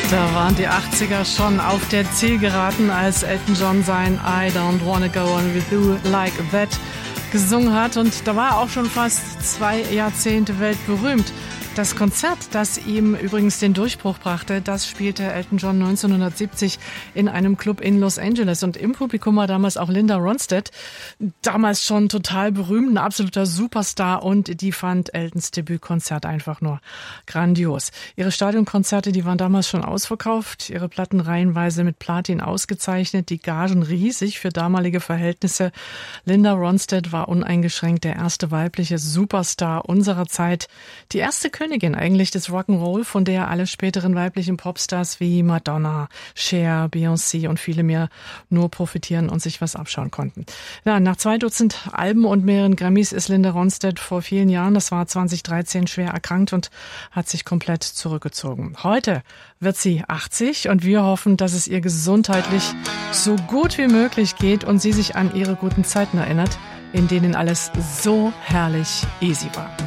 Da waren die 80er schon auf der Zielgeraden, als Elton John sein I Don't Wanna Go On With You Like That gesungen hat. Und da war er auch schon fast 2 Jahrzehnte weltberühmt. Das Konzert, das ihm übrigens den Durchbruch brachte, das spielte Elton John 1970 in einem Club in Los Angeles. Und im Publikum war damals auch Linda Ronstadt, damals schon total berühmt, ein absoluter Superstar. Und die fand Eltons Debütkonzert einfach nur grandios. Ihre Stadionkonzerte, die waren damals schon ausverkauft, ihre Platten reihenweise mit Platin ausgezeichnet, die Gagen riesig für damalige Verhältnisse. Linda Ronstadt war uneingeschränkt der erste weibliche Superstar unserer Zeit, die erste Königin eigentlich des Rock'n'Roll, von der alle späteren weiblichen Popstars wie Madonna, Cher, Beyoncé und viele mehr nur profitieren und sich was abschauen konnten. Ja, nach 2 Dutzend Alben und mehreren Grammys ist Linda Ronstadt vor vielen Jahren, das war 2013, schwer erkrankt und hat sich komplett zurückgezogen. Heute wird sie 80 und wir hoffen, dass es ihr gesundheitlich so gut wie möglich geht und sie sich an ihre guten Zeiten erinnert, in denen alles so herrlich easy war.